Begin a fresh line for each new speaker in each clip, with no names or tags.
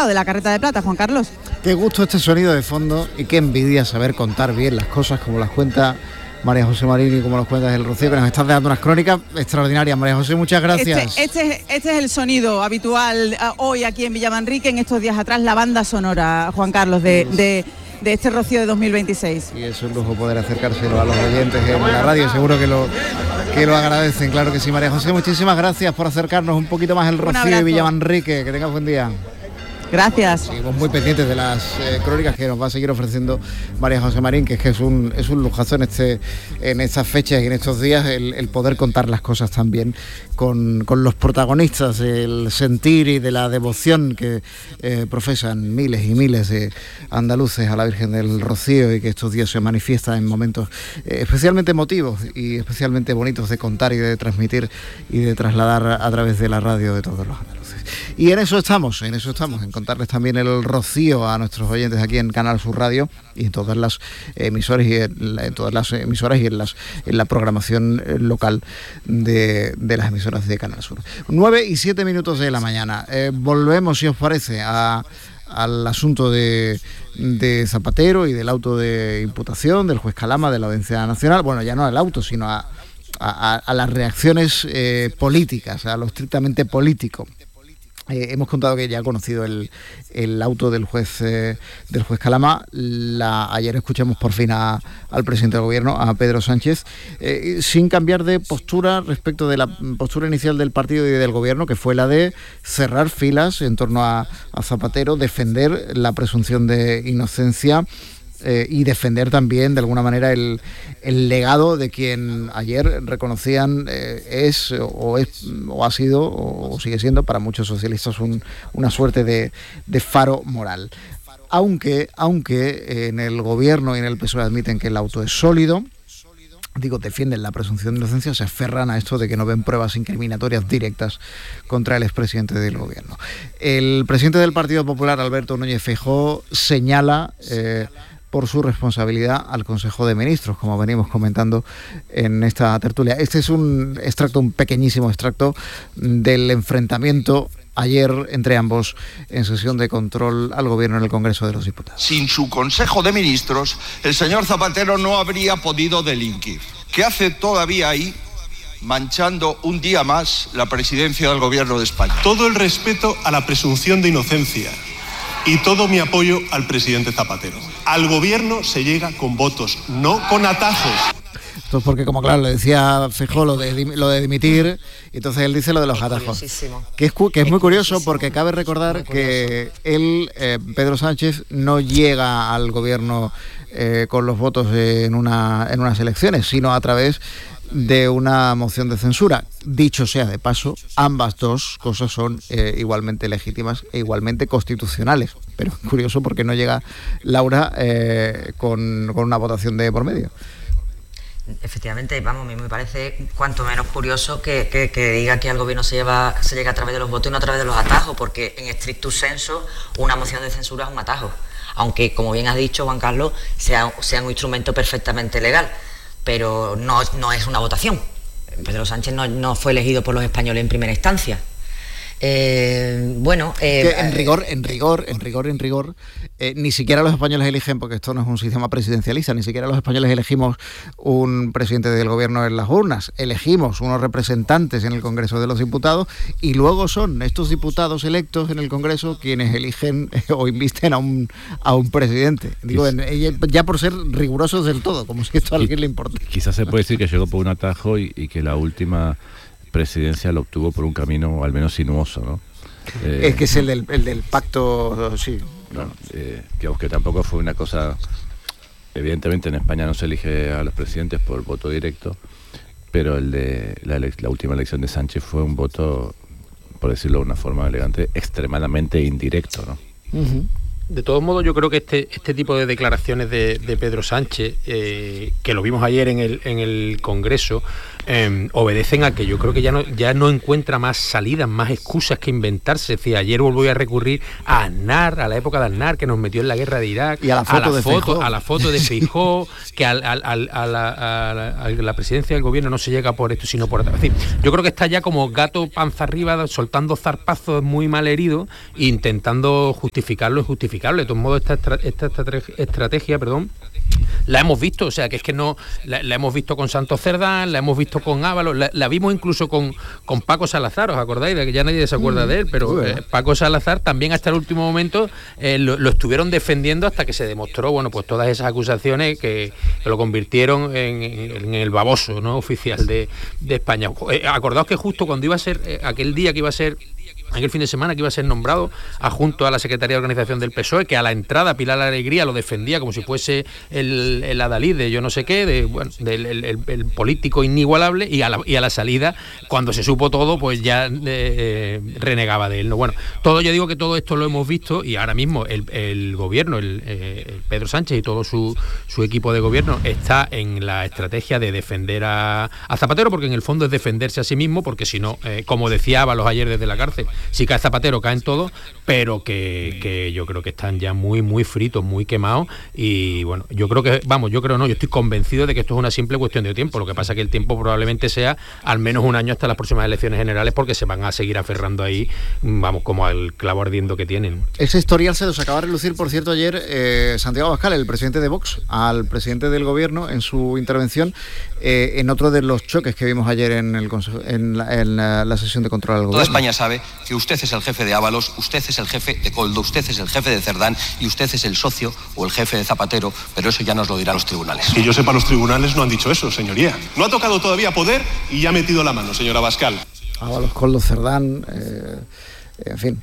lado de la Carreta de Plata, Juan Carlos.
Qué gusto este sonido de fondo y qué envidia saber contar bien las cosas como las cuenta María José Marín y como nos cuentas el Rocío, que nos estás dando unas crónicas extraordinarias. María José, muchas gracias.
Este es el sonido habitual hoy aquí en Villamanrique, en estos días atrás, la banda sonora, Juan Carlos, de este Rocío de 2026.
Y es un lujo poder acercárselo a los oyentes en la radio, seguro que lo agradecen, claro que sí. María José, muchísimas gracias por acercarnos un poquito más el Rocío de Villamanrique, que tengas buen día.
Gracias.
Seguimos muy pendientes de las crónicas que nos va a seguir ofreciendo María José Marín, que es un lujazo en estas fechas y en estos días el poder contar las cosas también con los protagonistas, el sentir y de la devoción que profesan miles y miles de andaluces a la Virgen del Rocío, y que estos días se manifiesta en momentos especialmente emotivos y especialmente bonitos de contar y de transmitir y de trasladar a través de la radio de todos los andaluces. Y en eso estamos, en contarles también el Rocío a nuestros oyentes aquí en Canal Sur Radio y en todas las emisoras y en la programación local de las emisoras de Canal Sur. 9:07 de la mañana. Volvemos, si os parece, al asunto de Zapatero y del auto de imputación del juez Calama de la Audiencia Nacional. Bueno, ya no al auto, sino a las reacciones políticas, a lo estrictamente político. Hemos contado que ya ha conocido el auto del juez Calama. Ayer escuchamos por fin al presidente del gobierno, a Pedro Sánchez, sin cambiar de postura respecto de la postura inicial del partido y del gobierno, que fue la de cerrar filas en torno a Zapatero, defender la presunción de inocencia, y defender también de alguna manera el legado de quien ayer reconocían es o ha sido o sigue siendo para muchos socialistas una suerte de faro moral. Aunque en el gobierno y en el PSOE admiten que el auto es sólido, defienden la presunción de inocencia, se aferran a esto de que no ven pruebas incriminatorias directas contra el expresidente del gobierno. El presidente del Partido Popular, Alberto Núñez Feijóo, señala por su responsabilidad al Consejo de Ministros, como venimos comentando en esta tertulia. Este es un pequeñísimo extracto del enfrentamiento ayer entre ambos en sesión de control al gobierno en el Congreso de los Diputados.
Sin su Consejo de Ministros, el señor Zapatero no habría podido delinquir. ¿Qué hace todavía ahí, manchando un día más la presidencia del Gobierno de España?
Todo el respeto a la presunción de inocencia y todo mi apoyo al presidente Zapatero. Al gobierno se llega con votos, no con atajos.
Esto es porque, como claro, le decía Feijóo lo de dimitir, y entonces él dice lo de los atajos. Que es muy curioso, porque cabe recordar que él, Pedro Sánchez, no llega al gobierno con los votos en unas elecciones, sino a través de una moción de censura. Dicho sea de paso, ambas dos cosas son igualmente legítimas e igualmente constitucionales, pero es curioso porque no llega Laura con una votación de por medio.
Efectivamente, vamos, a mí me parece cuanto menos curioso que diga que al gobierno se llega a través de los votos y no a través de los atajos, porque en estricto senso una moción de censura es un atajo, aunque, como bien has dicho, Juan Carlos, sea un instrumento perfectamente legal, pero no es una votación. Pedro Sánchez no fue elegido por los españoles en primera instancia. En rigor, ni siquiera los españoles eligen, porque esto no es un sistema presidencialista, ni siquiera los españoles elegimos un presidente del gobierno en las urnas, elegimos unos representantes en el Congreso de los Diputados, y luego son estos diputados electos en el Congreso quienes eligen o invisten a un presidente. Ya por ser rigurosos del todo, como si esto a alguien le importa.
Quizás se puede decir que llegó por un atajo y que la última presidencia lo obtuvo por un camino al menos sinuoso, ¿no?
Es que es el del pacto, sí.
Digamos que tampoco fue una cosa. Evidentemente en España no se elige a los presidentes por voto directo, pero el de la última elección de Sánchez fue un voto, por decirlo de una forma elegante, extremadamente indirecto, ¿no?
Uh-huh.
De todos modos, yo creo que este tipo de declaraciones de Pedro Sánchez, que lo vimos ayer en el Congreso, obedecen a que yo creo que ya no encuentra más salidas, más excusas que inventarse. Es decir, ayer volví a recurrir a Aznar, a la época de Aznar, que nos metió en la guerra de Irak,
y a la foto
de Feijóo, que a la presidencia del gobierno no se llega por esto, sino por otra. Es decir, yo creo que está ya como gato panza arriba, soltando zarpazos muy mal heridos, intentando justificar lo injustificable. De todos modos, esta estrategia, la hemos visto, o sea, que es que no la hemos visto con Santos Cerdán, la hemos visto con Ábalos, la vimos incluso con Paco Salazar, ¿os acordáis? De que ya nadie se acuerda de él, pero Paco Salazar también hasta el último momento lo estuvieron defendiendo hasta que se demostró, bueno, pues todas esas acusaciones que lo convirtieron en el baboso, ¿no?, oficial de España. Acordaos que justo cuando iba a ser aquel día que iba a ser aquel fin de semana, que iba a ser nombrado adjunto a la Secretaría de Organización del PSOE, que a la entrada Pilar Alegría lo defendía como si fuese el adalid de yo no sé qué, del político inigualable, y a la salida, cuando se supo todo, pues ya renegaba de él, ¿no? Bueno, yo digo que todo esto lo hemos visto, y ahora mismo el gobierno, el Pedro Sánchez y todo su equipo de gobierno está en la estrategia de defender a Zapatero, porque en el fondo es defenderse a sí mismo, porque si no, como decía Ábalos ayer desde la cárcel, si cae Zapatero caen todos, pero que yo creo que están ya muy muy fritos, muy quemados, y bueno, yo estoy convencido de que esto es una simple cuestión de tiempo. Lo que pasa es que el tiempo probablemente sea al menos un año hasta las próximas elecciones generales, porque se van a seguir aferrando ahí, como al clavo ardiendo que tienen.
Ese historial se los acaba de relucir, por cierto, ayer Santiago Abascal, el presidente de Vox, al presidente del gobierno en su intervención, en otro de los choques que vimos ayer en el Consejo, en la sesión de control al gobierno.
Toda España sabe que usted es el jefe de Ábalos, usted es el jefe de Koldo, usted es el jefe de Cerdán y usted es el socio o el jefe de Zapatero, pero eso ya nos lo dirán los tribunales.
Que yo sepa, los tribunales no han dicho eso, señoría. No ha tocado todavía poder y ya ha metido la mano, señor Abascal.
Ábalos, Koldo, Cerdán, en fin,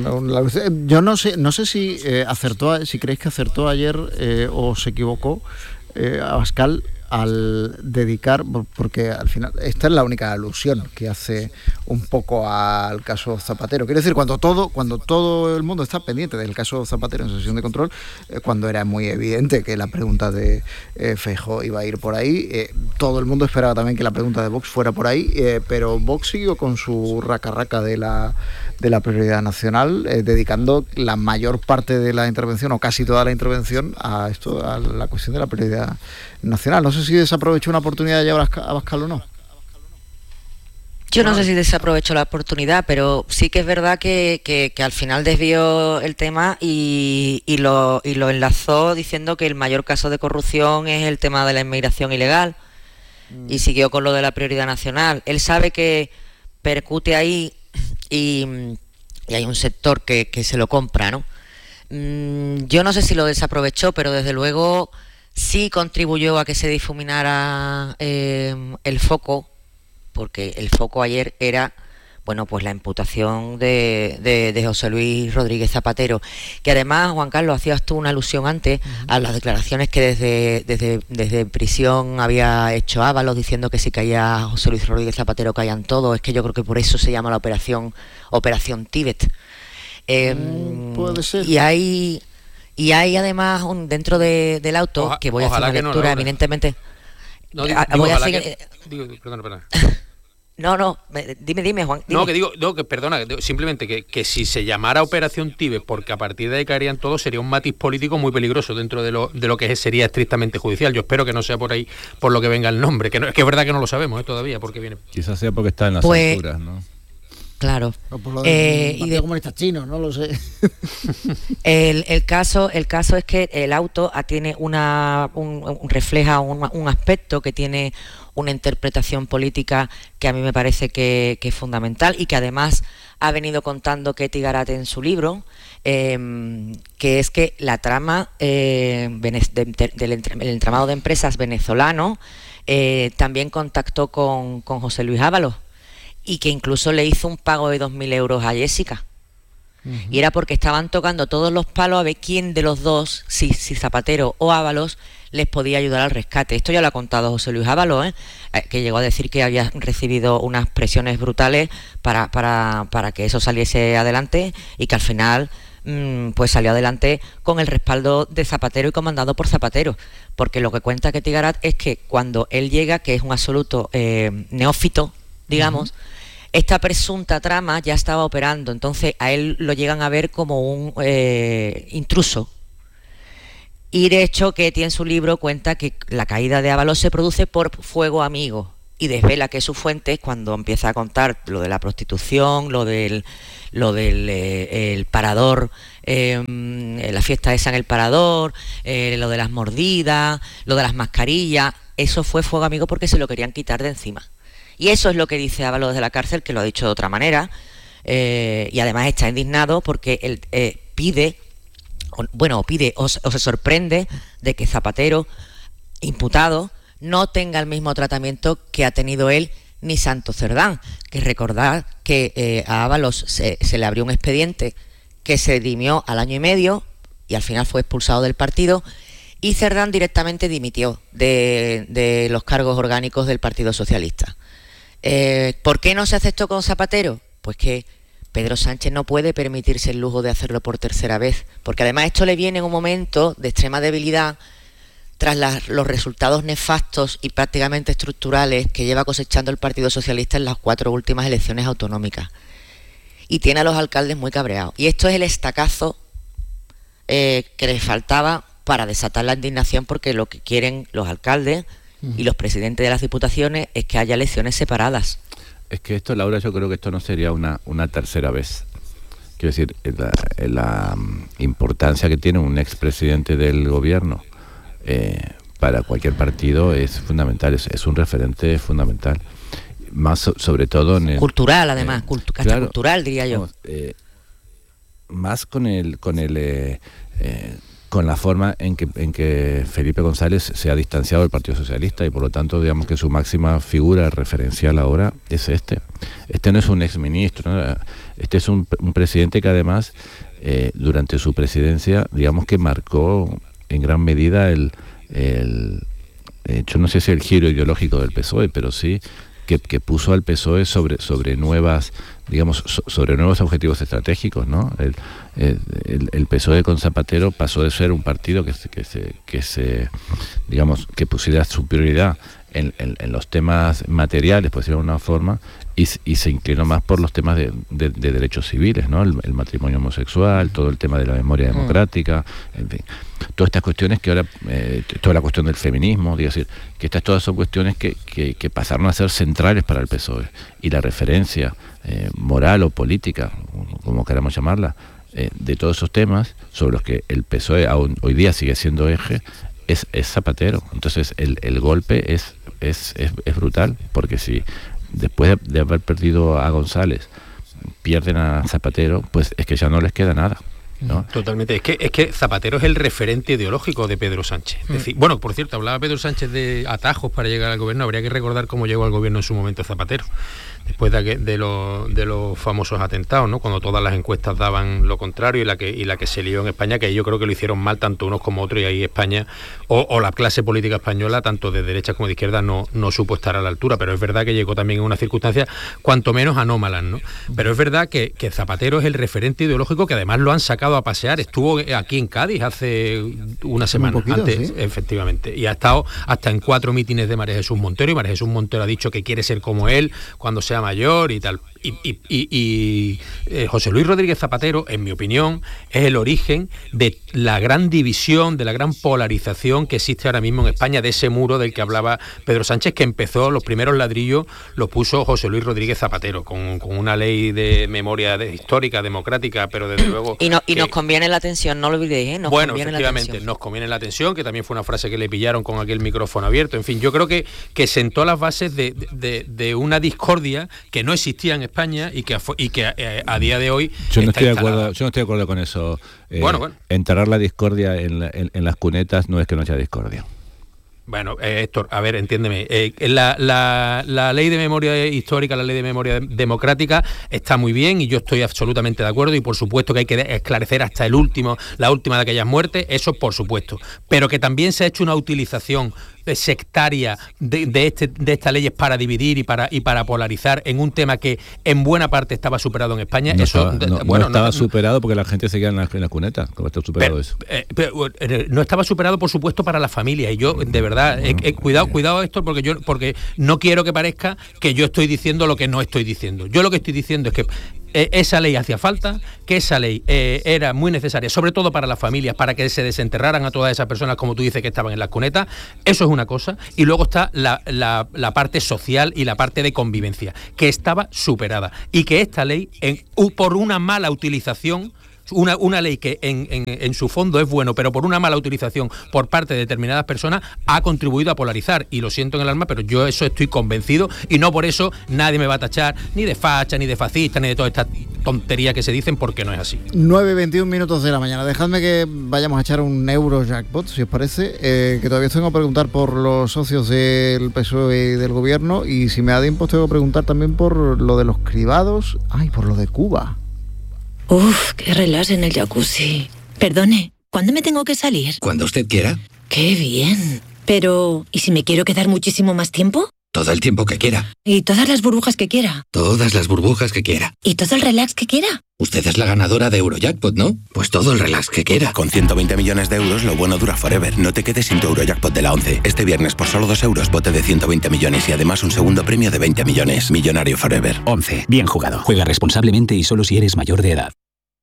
yo no sé si si creéis que acertó ayer o se equivocó Abascal al dedicar, porque al final esta es la única alusión que hace un poco al caso Zapatero. Quiero decir, cuando todo el mundo está pendiente del caso Zapatero en sesión de control, cuando era muy evidente que la pregunta de Feijóo iba a ir por ahí, todo el mundo esperaba también que la pregunta de Vox fuera por ahí, pero Vox siguió con su raca de la prioridad nacional, dedicando la mayor parte de la intervención, o casi toda la intervención, a la cuestión de la prioridad nacional. No sé si desaprovechó una oportunidad de llevar a Abascal o no.
Yo no sé si desaprovechó la oportunidad, pero sí que es verdad que al final desvió el tema y lo enlazó diciendo que el mayor caso de corrupción es el tema de la inmigración ilegal, y siguió con lo de la prioridad nacional. Él sabe que percute ahí y hay un sector que se lo compra, ¿no? Yo no sé si lo desaprovechó, pero desde luego sí contribuyó a que se difuminara el foco, porque el foco ayer era, bueno, pues la imputación de José Luis Rodríguez Zapatero, que además, Juan Carlos, hacías tú una alusión antes a las declaraciones que desde prisión había hecho Ábalos, diciendo que si caía José Luis Rodríguez Zapatero caían todos. Es que yo creo que por eso se llama la Operación Tíbet.
Puede ser.
Y hay además dentro del auto, que voy a hacer una lectura eminentemente...
Perdona.
No, dime, Juan. Dime.
Perdona, simplemente que si se llamara Operación Tíbet, porque a partir de ahí caerían todos, sería un matiz político muy peligroso dentro de lo que sería estrictamente judicial. Yo espero que no sea por ahí, por lo que venga el nombre, que es verdad que no lo sabemos todavía, porque viene.
Quizás sea porque está en las alturas, ¿no?
Claro.
O por lo del Partido Comunista Chino, no lo sé.
El caso es que el auto tiene refleja un aspecto que tiene una interpretación política que a mí me parece que es fundamental, y que además ha venido contando Ketty Garate en su libro, que es que la trama del entramado de empresas venezolano también contactó con José Luis Ábalos, y que incluso le hizo un pago de 2.000 euros a Jessica. Y era porque estaban tocando todos los palos a ver quién de los dos, si Zapatero o Ábalos, les podía ayudar al rescate. Esto ya lo ha contado José Luis Ábalos, que llegó a decir que había recibido unas presiones brutales para que eso saliese adelante, y que al final pues salió adelante con el respaldo de Zapatero y comandado por Zapatero, porque lo que cuenta Ketty Garat es que cuando él llega, que es un absoluto neófito, digamos, esta presunta trama ya estaba operando, entonces a él lo llegan a ver como un intruso. Y de hecho Ketty en su libro cuenta que la caída de Ábalos se produce por fuego amigo y desvela que sus fuentes, cuando empieza a contar lo de la prostitución, lo del el Parador, la fiesta esa en el Parador, lo de las mordidas, lo de las mascarillas, eso fue fuego amigo porque se lo querían quitar de encima. Y eso es lo que dice Ábalos de la cárcel, que lo ha dicho de otra manera, y además está indignado porque él pide o se sorprende de que Zapatero, imputado, no tenga el mismo tratamiento que ha tenido él ni Santos Cerdán, que recordad que a Ábalos se le abrió un expediente que se dirimió al año y medio y al final fue expulsado del partido, y Cerdán directamente dimitió de los cargos orgánicos del Partido Socialista. ¿Por qué no se hace esto con Zapatero? Pues que Pedro Sánchez no puede permitirse el lujo de hacerlo por tercera vez, porque además esto le viene en un momento de extrema debilidad tras los resultados nefastos y prácticamente estructurales que lleva cosechando el Partido Socialista en las 4 últimas elecciones autonómicas. Y tiene a los alcaldes muy cabreados. Y esto es el estacazo que les faltaba para desatar la indignación, porque lo que quieren los alcaldes y los presidentes de las diputaciones es que haya elecciones separadas.
Es que esto, Laura, yo creo que esto no sería una tercera vez. Quiero decir, la importancia que tiene un expresidente del gobierno para cualquier partido es fundamental, es un referente fundamental. Más sobre todo en el...
Cultural, además,
claro,
cultural, diría yo.
Más con la forma en que Felipe González se ha distanciado del Partido Socialista, y por lo tanto digamos que su máxima figura referencial ahora es este no es un exministro, ¿no? Este es un presidente que además durante su presidencia digamos que marcó en gran medida yo no sé si el giro ideológico del PSOE, pero sí que puso al PSOE sobre nuevas, digamos, sobre nuevos objetivos estratégicos, ¿no? El PSOE con Zapatero pasó de ser un partido digamos, que pusiera su prioridad en los temas materiales, por decirlo de alguna forma, y se inclinó más por los temas de derechos civiles, ¿no? El matrimonio homosexual, todo el tema de la memoria democrática, en fin, todas estas cuestiones que ahora, toda la cuestión del feminismo, digo, decir, que todas son cuestiones que pasaron a ser centrales para el PSOE, y la referencia moral o política, como queramos llamarla, de todos esos temas sobre los que el PSOE aún hoy día sigue siendo eje, es Zapatero. Entonces el golpe es brutal, porque si después de haber perdido a González pierden a Zapatero, pues es que ya no les queda nada, ¿no?
Totalmente. Es que Zapatero es el referente ideológico de Pedro Sánchez. Es decir, bueno, por cierto, hablaba Pedro Sánchez de atajos para llegar al gobierno. Habría que recordar cómo llegó al gobierno en su momento Zapatero, después de los famosos atentados, ¿no? Cuando todas las encuestas daban lo contrario, y la que se lió en España, que yo creo que lo hicieron mal tanto unos como otros, y ahí España o la clase política española, tanto de derechas como de izquierdas, no supo estar a la altura. Pero es verdad que llegó también en unas circunstancias cuanto menos anómalas, ¿no? Pero es verdad que Zapatero es el referente ideológico, que además lo han sacado a pasear. Estuvo aquí en Cádiz hace una semana antes, ¿sí? Efectivamente, y ha estado hasta en 4 mítines de María Jesús Montero, y María Jesús Montero ha dicho que quiere ser como él cuando sea mayor y tal. Y José Luis Rodríguez Zapatero, en mi opinión, es el origen de la gran división, de la gran polarización que existe ahora mismo en España, de ese muro del que hablaba Pedro Sánchez, que empezó, los primeros ladrillos los puso José Luis Rodríguez Zapatero, con una ley de memoria histórica, democrática, pero desde luego...
Y nos conviene la atención, no lo olvidéis, ¿eh?
Bueno, efectivamente, nos conviene la atención, que también fue una frase que le pillaron con aquel micrófono abierto. En fin, yo creo que sentó las bases de una discordia que no existía en España y que a día de hoy
yo no estoy de acuerdo con eso. Bueno. Enterrar la discordia en las cunetas no es que no haya discordia.
Bueno, Héctor, a ver, entiéndeme. La ley de memoria histórica, la ley de memoria democrática está muy bien, y yo estoy absolutamente de acuerdo, y por supuesto que hay que esclarecer hasta la última de aquellas muertes, eso por supuesto. Pero que también se ha hecho una utilización sectaria de estas leyes para dividir y para polarizar en un tema que en buena parte estaba superado en España.
No estaba superado porque la gente seguía en la cuneta. ¿Cómo está superado eso?
No estaba superado, por supuesto, para la familia. Y yo, de verdad, cuidado esto, porque no quiero que parezca que yo estoy diciendo lo que no estoy diciendo. Yo lo que estoy diciendo es que esa ley hacía falta, que esa ley era muy necesaria, sobre todo para las familias, para que se desenterraran a todas esas personas, como tú dices, que estaban en las cunetas. Eso es una cosa. Y luego está la parte social y la parte de convivencia, que estaba superada. Y que esta ley, por una mala utilización, una ley que en su fondo es bueno, pero por una mala utilización por parte de determinadas personas ha contribuido a polarizar, y lo siento en el alma, pero yo eso estoy convencido, y no por eso nadie me va a tachar ni de facha, ni de fascista, ni de toda esta tontería que se dicen, porque no es así.
9:21 minutos de la mañana. Dejadme que vayamos a echar un Eurojackpot, si os parece, que todavía tengo que preguntar por los socios del PSOE y del gobierno, y si me da tiempo tengo que preguntar también por lo de los cribados, por lo de Cuba.
Uf, qué relax en el jacuzzi. Perdone, ¿cuándo me tengo que salir?
Cuando usted quiera.
¡Qué bien! Pero, ¿y si me quiero quedar muchísimo más tiempo?
Todo el tiempo que quiera.
¿Y todas las burbujas que quiera?
Todas las burbujas que quiera.
¿Y todo el relax que quiera?
Usted es la ganadora de Eurojackpot, ¿no? Pues todo el relax que quiera.
Con 120 millones de euros, lo bueno dura forever. No te quedes sin tu Eurojackpot de la 11. Este viernes, por solo 2 euros, bote de 120 millones y además un segundo premio de 20 millones. Millonario forever.
11. Bien jugado. Juega responsablemente y solo si eres mayor de edad.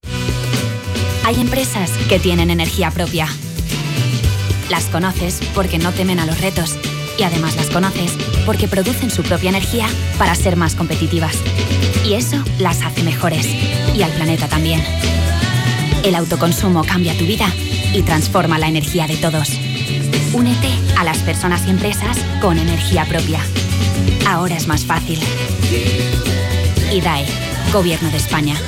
Hay empresas que tienen energía propia. Las conoces porque no temen a los retos. Y además las conoces porque producen su propia energía para ser más competitivas. Y eso las hace mejores. Y al planeta también. El autoconsumo cambia tu vida y transforma la energía de todos. Únete a las personas y empresas con energía propia. Ahora es más fácil. IDAE, Gobierno de España.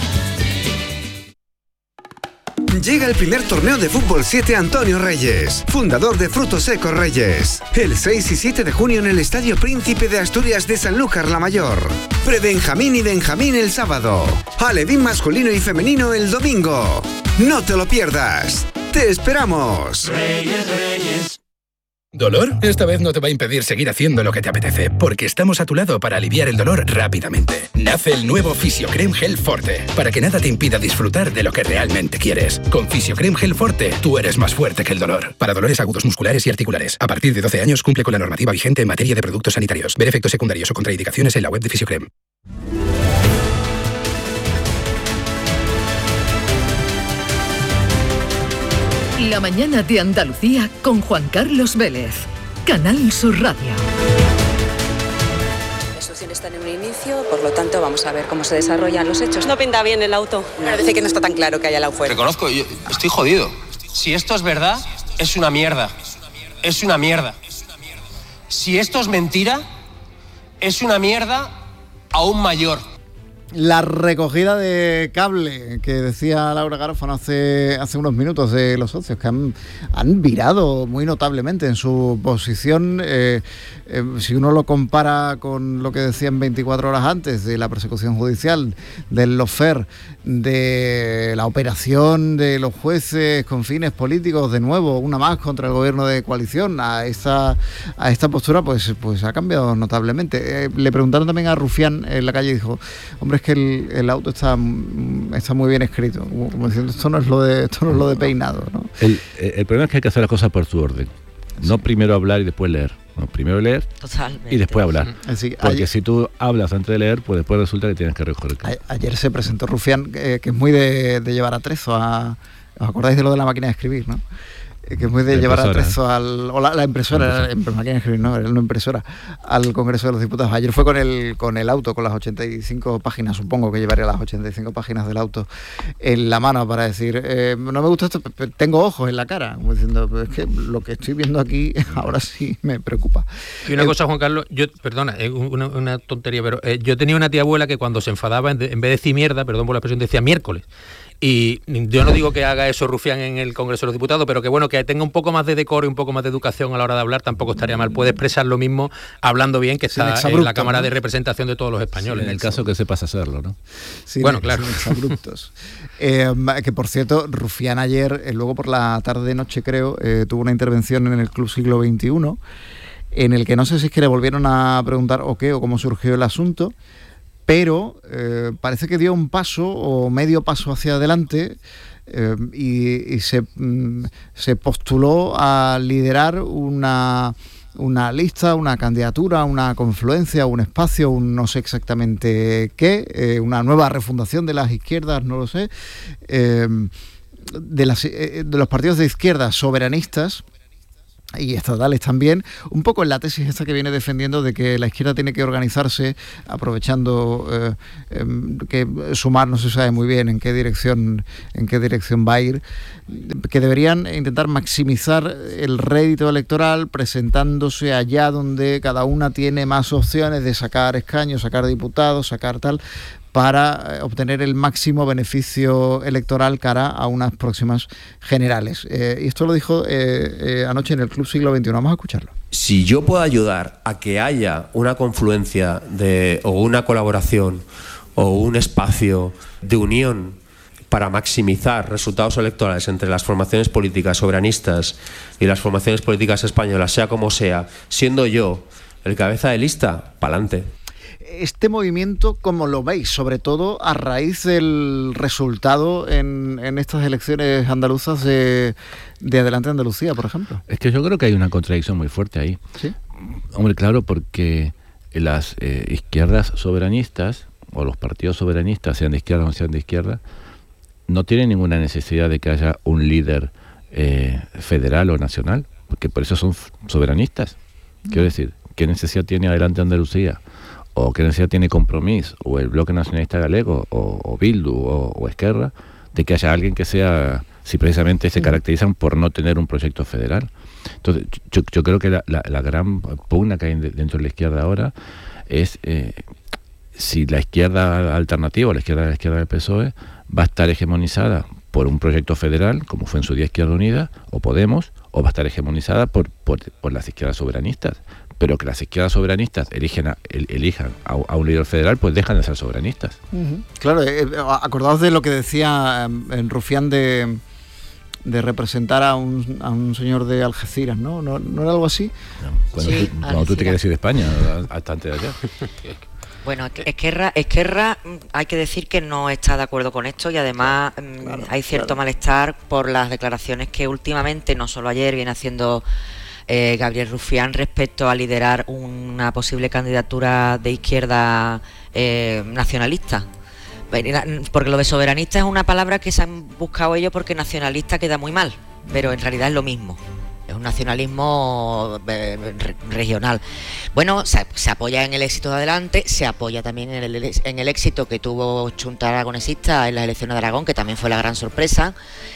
Llega el primer torneo de Fútbol 7 Antonio Reyes, fundador de Frutos Secos Reyes. El 6 y 7 de junio en el Estadio Príncipe de Asturias de Sanlúcar la Mayor. Pre-Benjamín y Benjamín el sábado. Alevín masculino y femenino el domingo. No te lo pierdas. ¡Te esperamos!
Reyes, Reyes. ¿Dolor? Esta vez no te va a impedir seguir haciendo lo que te apetece, porque estamos a tu lado para aliviar el dolor rápidamente. Nace el nuevo Fisiocrem Gel Forte, para que nada te impida disfrutar de lo que realmente quieres. Con Fisiocrem Gel Forte, tú eres más fuerte que el dolor. Para dolores agudos musculares y articulares. A partir de 12 años cumple con la normativa vigente en materia de productos sanitarios. Ver efectos secundarios o contraindicaciones en la web de Fisiocrem.
La mañana de Andalucía con Juan Carlos Vélez. Canal Sur Radio.
La instrucción está en un inicio, por lo tanto vamos a ver cómo se desarrollan los hechos.
No pinta bien el auto.
Parece que no está tan claro que haya la fuera.
Reconozco, yo estoy jodido.
Si esto es verdad, es una mierda. Es una mierda. Si esto es mentira, es una mierda aún mayor.
La recogida de cable que decía Laura Garófano hace unos minutos de los socios, que han virado muy notablemente en su posición. Si uno lo compara con lo que decían 24 horas antes de la persecución judicial, del lawfare, de la operación de los jueces con fines políticos, de nuevo, una más contra el gobierno de coalición, a esta postura, pues ha cambiado notablemente. Le preguntaron también a Rufián en la calle y dijo, hombre, es que el auto está muy bien escrito, como diciendo, esto no es lo de peinado, ¿no?
El problema es que hay que hacer las cosas por su orden, no primero hablar y después leer. No, primero leer.
Totalmente.
Y después hablar.
Así,
porque si tú hablas antes de leer, pues después resulta que tienes que recoger.
Ayer se presentó Rufián, que es muy de llevar a Trezo ¿os acordáis de lo de la máquina de escribir, no? Que es muy de llevar a Trezo la impresora, máquina de escribir, no impresora, al Congreso de los Diputados. Ayer fue con el auto, con las 85 páginas, supongo que llevaría las 85 páginas del auto en la mano para decir, no me gusta esto, tengo ojos en la cara, como diciendo, es que lo que estoy viendo aquí ahora sí me preocupa.
Y una cosa, Juan Carlos, perdona, una tontería, pero yo tenía una tía abuela que cuando se enfadaba, en vez de decir mierda, perdón por la expresión, decía miércoles. Y yo no digo que haga eso Rufián en el Congreso de los Diputados, pero que bueno, que tenga un poco más de decoro y un poco más de educación a la hora de hablar, tampoco estaría mal. Puede expresar lo mismo hablando bien, que está en la Cámara de Representación de todos los españoles.
Sí, en el caso que sepas hacerlo, ¿no?
Sí,
bueno, claro.
Exabruptos. Que por cierto, Rufián ayer, luego por la tarde-noche creo, tuvo una intervención en el Club Siglo XXI, en el que no sé si es que le volvieron a preguntar o qué, o cómo surgió el asunto, pero parece que dio un paso o medio paso hacia adelante y se postuló a liderar una lista, una candidatura, una confluencia, un espacio, no sé exactamente qué, una nueva refundación de las izquierdas, no lo sé, de los partidos de izquierda soberanistas y estatales también, un poco en la tesis esta que viene defendiendo de que la izquierda tiene que organizarse aprovechando que Sumar no se sabe muy bien en qué dirección va a ir, que deberían intentar maximizar el rédito electoral presentándose allá donde cada una tiene más opciones de sacar escaños, sacar diputados, sacar tal, para obtener el máximo beneficio electoral cara a unas próximas generales. Y esto lo dijo anoche en el Club Siglo XXI. Vamos a escucharlo.
Si yo puedo ayudar a que haya una confluencia o una colaboración o un espacio de unión para maximizar resultados electorales entre las formaciones políticas soberanistas y las formaciones políticas españolas, sea como sea, siendo yo el cabeza de lista, pa'lante.
Este movimiento, ¿cómo lo veis? Sobre todo a raíz del resultado en estas elecciones andaluzas de Adelante Andalucía, por ejemplo.
Es que yo creo que hay una contradicción muy fuerte ahí.
¿Sí?
Hombre, claro, porque las izquierdas soberanistas, o los partidos soberanistas, sean de izquierda o no sean de izquierda, no tienen ninguna necesidad de que haya un líder federal o nacional, porque por eso son soberanistas. Quiero decir, ¿qué necesidad tiene Adelante Andalucía? ¿O qué necesidad tiene Compromís, o el Bloque Nacionalista Galego, o Bildu, o Esquerra, de que haya alguien que sea, si precisamente se caracterizan por no tener un proyecto federal? Entonces, yo creo que la gran pugna que hay dentro de la izquierda ahora es si la izquierda alternativa, o la izquierda del PSOE, va a estar hegemonizada por un proyecto federal, como fue en su día Izquierda Unida, o Podemos, o va a estar hegemonizada por las izquierdas soberanistas. Pero que las izquierdas soberanistas elijan a un líder federal, pues dejan de ser soberanistas.
Uh-huh. Claro, acordaos de lo que decía en Rufián de representar a un señor de Algeciras, ¿no? ¿No era algo así?
No, cuando tú te quieres ir de España, hasta antes de allá.
Bueno, Esquerra hay que decir que no está de acuerdo con esto y además hay cierto malestar por las declaraciones que últimamente, no solo ayer, viene haciendo Gabriel Rufián respecto a liderar una posible candidatura de izquierda nacionalista. Porque lo de soberanista es una palabra que se han buscado ellos porque nacionalista queda muy mal, pero en realidad es lo mismo. Es un nacionalismo regional. Bueno, se apoya en el éxito de Adelante, se apoya también en el éxito que tuvo Xunta Aragonesista en las elecciones de Aragón, que también fue la gran sorpresa.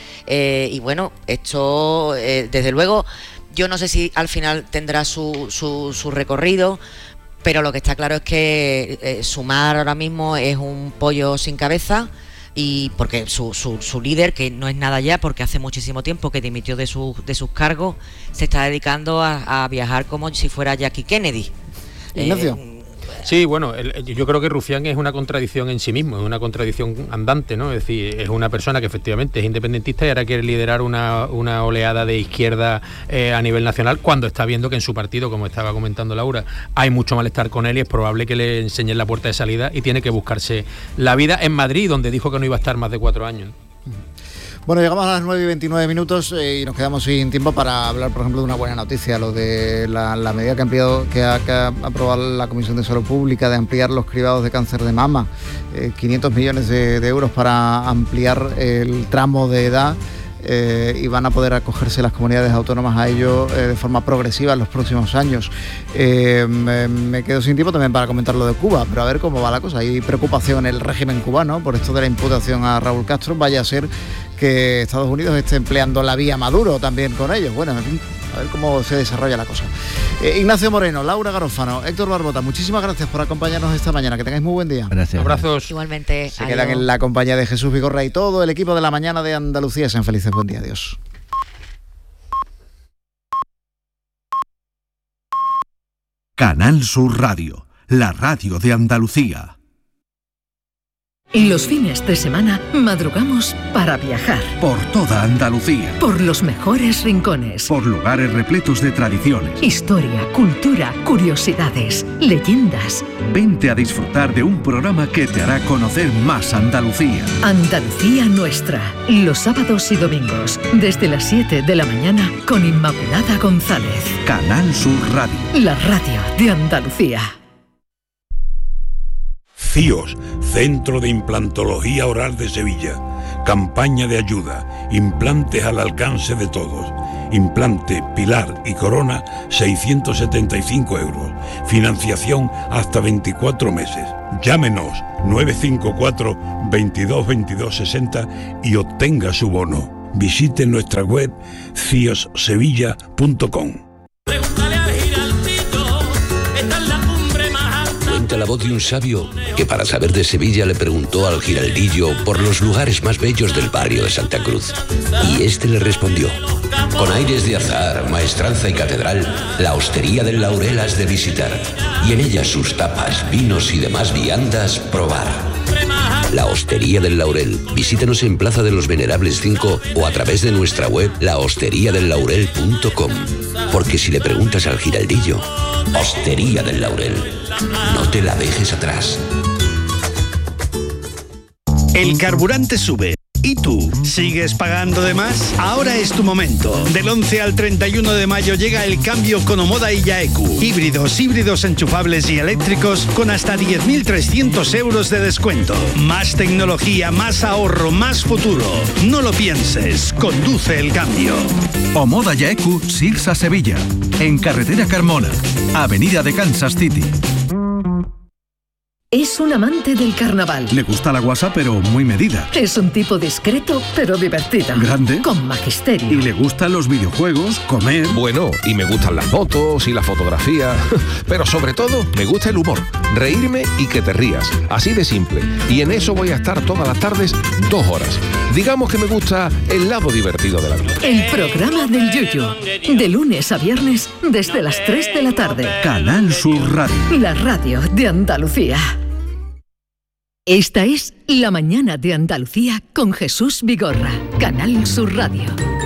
Y bueno, esto desde luego yo no sé si al final tendrá su recorrido, pero lo que está claro es que Sumar ahora mismo es un pollo sin cabeza, y porque su líder, que no es nada ya, porque hace muchísimo tiempo que dimitió de sus cargos, se está dedicando a viajar como si fuera Jackie Kennedy.
Ignacio.
Sí, bueno, yo creo que Rufián es una contradicción en sí mismo, es una contradicción andante, ¿no? Es decir, es una persona que efectivamente es independentista y ahora quiere liderar una oleada de izquierda a nivel nacional, cuando está viendo que en su partido, como estaba comentando Laura, hay mucho malestar con él y es probable que le enseñen la puerta de salida y tiene que buscarse la vida en Madrid, donde dijo que no iba a estar más de 4 años.
Bueno, llegamos a las 9:29 y nos quedamos sin tiempo para hablar, por ejemplo, de una buena noticia, lo de la medida que ha aprobado la Comisión de Salud Pública de ampliar los cribados de cáncer de mama, 500 millones de euros para ampliar el tramo de edad. Y van a poder acogerse las comunidades autónomas a ello de forma progresiva en los próximos años. Me quedo sin tiempo también para comentar lo de Cuba, pero a ver cómo va la cosa. Hay preocupación en el régimen cubano por esto de la imputación a Raúl Castro. Vaya a ser que Estados Unidos esté empleando la vía Maduro también con ellos. Bueno, en fin, a ver cómo se desarrolla la cosa. Ignacio Moreno, Laura Garófano, Héctor Barbota, muchísimas gracias por acompañarnos esta mañana. Que tengáis muy buen día.
Gracias.
Abrazos.
Igualmente.
Se quedan en la compañía de Jesús Vigorra y todo el equipo de La Mañana de Andalucía. Sean felices. Buen día. Adiós.
Canal Sur Radio, la radio de Andalucía.
Los fines de semana madrugamos para viajar.
Por toda Andalucía.
Por los mejores rincones.
Por lugares repletos de tradiciones.
Historia, cultura, curiosidades, leyendas.
Vente a disfrutar de un programa que te hará conocer más Andalucía.
Andalucía Nuestra. Los sábados y domingos, desde las 7 de la mañana, con Inmaculada González.
Canal Sur Radio.
La radio de Andalucía.
CIOS, Centro de Implantología Oral de Sevilla. Campaña de ayuda. Implantes al alcance de todos. Implante, pilar y corona, 675 euros. Financiación hasta 24 meses. Llámenos 954 22 22 60 y obtenga su bono. Visite nuestra web ciossevilla.com.
Cuenta la voz de un sabio que para saber de Sevilla le preguntó al giraldillo por los lugares más bellos del barrio de Santa Cruz. Y este le respondió: con aires de azar, maestranza y catedral, la Hostería del Laurel has de visitar, y en ella sus tapas, vinos y demás viandas probar. La Hostería del Laurel. Visítanos en Plaza de los Venerables 5 o a través de nuestra web lahosteriadellaurel.com. Porque si le preguntas al giraldillo, Hostería del Laurel, no te la dejes atrás.
El carburante sube. ¿Y tú? ¿Sigues pagando de más? Ahora es tu momento. Del 11 al 31 de mayo llega el cambio con Omoda y Yaeku. Híbridos enchufables y eléctricos con hasta 10.300 euros de descuento. Más tecnología, más ahorro, más futuro. No lo pienses, conduce el cambio.
Omoda Yaeku, Sirsa Sevilla. En Carretera Carmona, Avenida de Kansas City.
Es un amante del carnaval.
Le gusta la guasa, pero muy medida.
Es un tipo discreto, pero divertido.
Grande.
Con magisterio.
Y le gustan los videojuegos, comer.
Bueno, y me gustan las motos y la fotografía. Pero sobre todo, me gusta el humor. Reírme y que te rías. Así de simple. Y en eso voy a estar todas las tardes 2 horas. Digamos que me gusta el lado divertido de la vida.
El programa del Yuyu. De lunes a viernes, desde las 3 de la tarde.
Canal Sur Radio.
La radio de Andalucía. Esta es La Mañana de Andalucía con Jesús Vigorra, Canal Sur Radio.